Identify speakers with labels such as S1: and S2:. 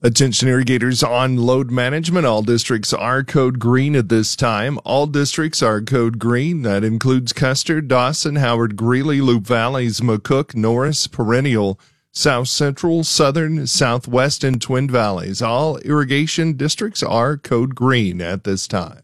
S1: Attention irrigators on load management. All districts are code green at this time. All districts are code green. That includes Custer, Dawson, Howard, Greeley, Loup Valleys, McCook, Norris, Perennial, South Central, Southern, Southwest, and Twin Valleys. All irrigation districts are code green at this time.